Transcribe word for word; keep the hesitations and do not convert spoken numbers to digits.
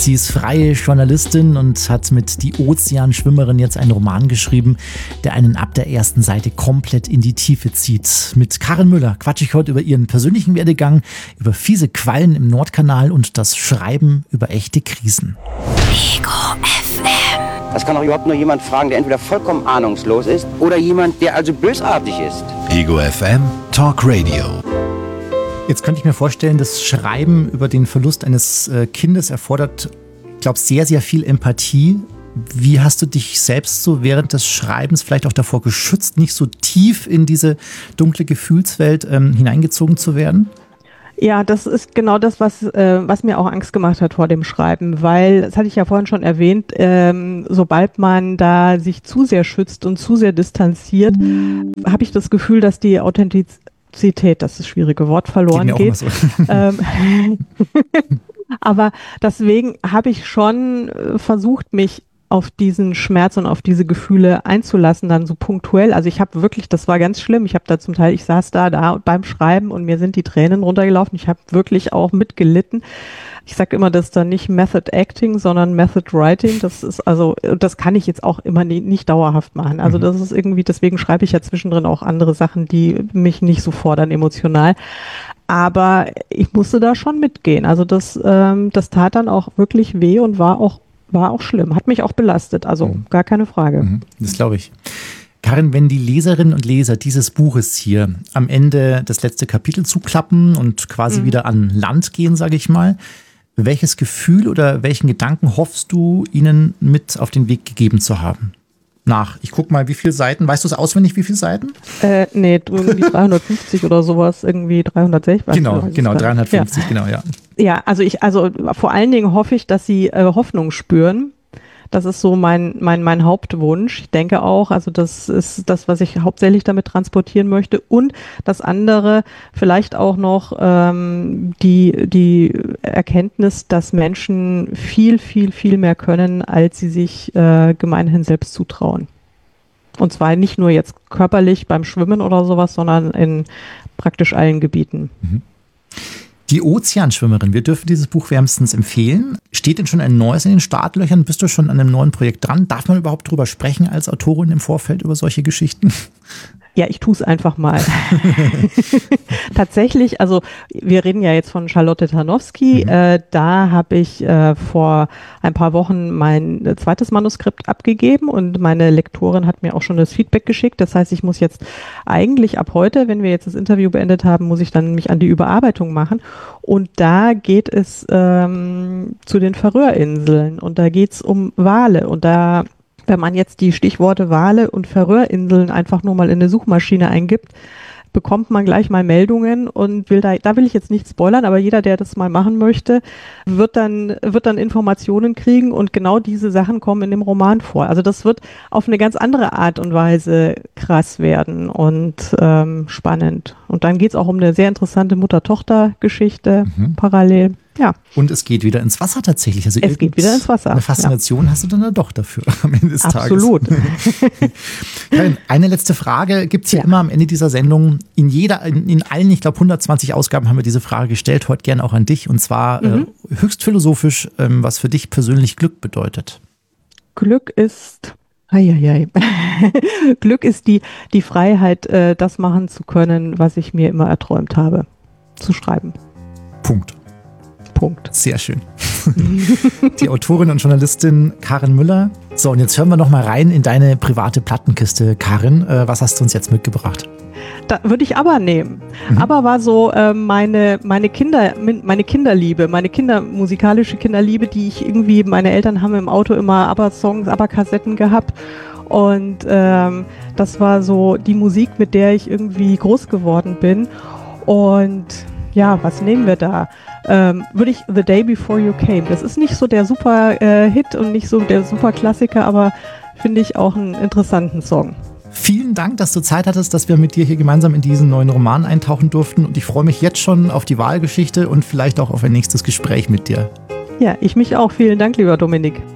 Sie ist freie Journalistin und hat mit Die Ozeanschwimmerin jetzt einen Roman geschrieben, der einen ab der ersten Seite komplett in die Tiefe zieht. Mit Karin Müller quatsche ich heute über ihren persönlichen Werdegang, über fiese Quallen im Nordkanal und das Schreiben über echte Krisen. Ego F M. Das kann auch überhaupt nur jemand fragen, der entweder vollkommen ahnungslos ist oder jemand, der also bösartig ist. Ego F M Talk Radio. Jetzt könnte ich mir vorstellen, das Schreiben über den Verlust eines Kindes erfordert, ich glaube, sehr, sehr viel Empathie. Wie hast du dich selbst so während des Schreibens vielleicht auch davor geschützt, nicht so tief in diese dunkle Gefühlswelt ähm, hineingezogen zu werden? Ja, das ist genau das, was, äh, was mir auch Angst gemacht hat vor dem Schreiben, weil, das hatte ich ja vorhin schon erwähnt, ähm, sobald man da sich zu sehr schützt und zu sehr distanziert, habe ich das Gefühl, dass die Authentizität Zität, das ist das schwierige Wort, verloren geht. geht. So. Ähm, aber deswegen habe ich schon versucht, mich auf diesen Schmerz und auf diese Gefühle einzulassen, dann so punktuell. Also ich habe wirklich, das war ganz schlimm, ich habe da zum Teil, ich saß da, da beim Schreiben und mir sind die Tränen runtergelaufen. Ich habe wirklich auch mitgelitten. Ich sage immer, das ist dann nicht Method Acting, sondern Method Writing. Das ist also, das kann ich jetzt auch immer nie, nicht dauerhaft machen. Also das ist irgendwie, deswegen schreibe ich ja zwischendrin auch andere Sachen, die mich nicht so fordern emotional. Aber ich musste da schon mitgehen. Also das, ähm, das tat dann auch wirklich weh und war auch, war auch schlimm. Hat mich auch belastet. Also mhm. gar keine Frage. Mhm. Das glaube ich. Karin, wenn die Leserinnen und Leser dieses Buches hier am Ende das letzte Kapitel zuklappen und quasi mhm. wieder an Land gehen, sage ich mal, welches Gefühl oder welchen Gedanken hoffst du, ihnen mit auf den Weg gegeben zu haben? Nach, ich guck mal, wie viele Seiten, weißt du es auswendig, wie viele Seiten? Äh, nee, irgendwie dreihundertfünfzig oder sowas, irgendwie dreihundertsechzig. Genau, genau, dreihundertfünfzig, ja. genau, ja. Ja, also ich, also vor allen Dingen hoffe ich, dass sie äh, Hoffnung spüren. Das ist so mein, mein, mein Hauptwunsch. Ich denke auch, also das ist das, was ich hauptsächlich damit transportieren möchte. Und das andere, vielleicht auch noch ähm, die, die Erkenntnis, dass Menschen viel, viel, viel mehr können, als sie sich äh, gemeinhin selbst zutrauen. Und zwar nicht nur jetzt körperlich beim Schwimmen oder sowas, sondern in praktisch allen Gebieten. Mhm. Die Ozeanschwimmerin, wir dürfen dieses Buch wärmstens empfehlen. Steht denn schon ein neues in den Startlöchern? Bist du schon an einem neuen Projekt dran? Darf man überhaupt drüber sprechen als Autorin im Vorfeld über solche Geschichten? Ja, ich tue es einfach mal. Tatsächlich, also wir reden ja jetzt von Charlotte Tarnowski. Mhm. Äh, da habe ich äh, vor ein paar Wochen mein äh, zweites Manuskript abgegeben und meine Lektorin hat mir auch schon das Feedback geschickt. Das heißt, ich muss jetzt eigentlich ab heute, wenn wir jetzt das Interview beendet haben, muss ich dann mich an die Überarbeitung machen. Und da geht es ähm, zu den Färöerinseln und da geht es um Wale und da wenn man jetzt die Stichworte Wale und Färöerinseln einfach nur mal in eine Suchmaschine eingibt, bekommt man gleich mal Meldungen und will da, da will ich jetzt nicht spoilern, aber jeder, der das mal machen möchte, wird dann, wird dann Informationen kriegen und genau diese Sachen kommen in dem Roman vor. Also das wird auf eine ganz andere Art und Weise krass werden und ähm, spannend. Und dann geht es auch um eine sehr interessante Mutter-Tochter-Geschichte mhm. parallel. Ja. Und es geht wieder ins Wasser tatsächlich. Also es geht wieder ins Wasser. Eine Faszination ja. hast du dann doch dafür am Ende des Absolut. Tages. Absolut. Eine letzte Frage gibt es hier ja. immer am Ende dieser Sendung. In jeder, in, in allen, ich glaube hundertzwanzig Ausgaben haben wir diese Frage gestellt, heute gerne auch an dich. Und zwar mhm. äh, höchst philosophisch, ähm, was für dich persönlich Glück bedeutet. Glück ist... Eieiei. Glück ist die, die Freiheit, äh, das machen zu können, was ich mir immer erträumt habe, zu schreiben. Punkt. Punkt. Sehr schön. Die Autorin und Journalistin Karin Müller. So, und jetzt hören wir noch mal rein in deine private Plattenkiste, Karin. Äh, was hast du uns jetzt mitgebracht? Da würde ich aber nehmen. Mhm. Aber war so äh, meine, meine Kinder, meine Kinderliebe, meine Kinder, musikalische Kinderliebe, die ich irgendwie, meine Eltern haben im Auto immer ABBA-Songs, ABBA-Kassetten gehabt. Und ähm, das war so die Musik, mit der ich irgendwie groß geworden bin. Und ja, was nehmen wir da? Ähm, würde ich The Day Before You Came. Das ist nicht so der super äh, Hit und nicht so der super Klassiker, aber finde ich auch einen interessanten Song. Vielen Dank, dass du Zeit hattest, dass wir mit dir hier gemeinsam in diesen neuen Roman eintauchen durften. Und ich freue mich jetzt schon auf die Wahlgeschichte und vielleicht auch auf ein nächstes Gespräch mit dir. Ja, ich mich auch. Vielen Dank, lieber Dominik.